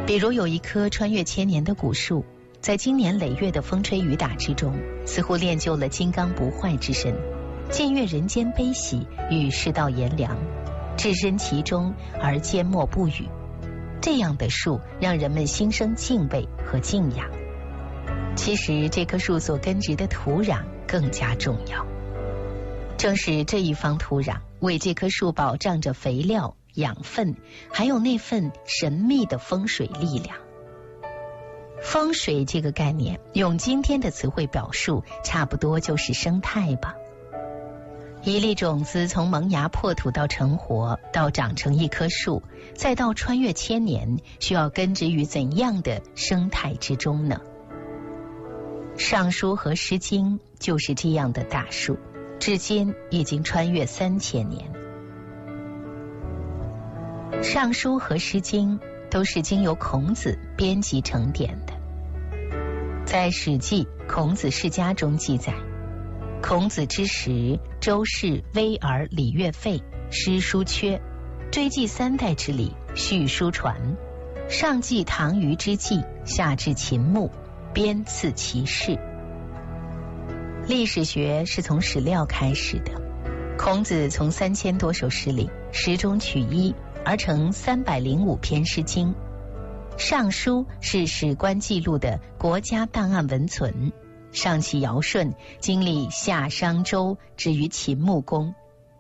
比如有一棵穿越千年的古树，在经年累月的风吹雨打之中，似乎练就了金刚不坏之身，僭越人间悲喜与世道炎凉，置身其中而缄默不语。这样的树让人们心生敬畏和敬仰。其实这棵树所根植的土壤更加重要，正是这一方土壤为这棵树保障着肥料、养分，还有那份神秘的风水力量。风水这个概念，用今天的词汇表述，差不多就是生态吧。一粒种子从萌芽破土到成活，到长成一棵树，再到穿越千年，需要根植于怎样的生态之中呢？尚书和诗经就是这样的大树，至今已经穿越3000年。尚书和诗经都是经由孔子编辑成典的。在《史记·孔子世家》中记载，孔子之时，周室微而礼乐废，诗书缺，追记3代之礼，续书传，上记唐虞之际，下至秦牧，编次其事。历史学是从史料开始的，孔子从3000多首诗里10中取一，而成305篇诗经。尚书是史官记录的国家档案文存，上启尧舜，经历夏商周，至于秦穆公，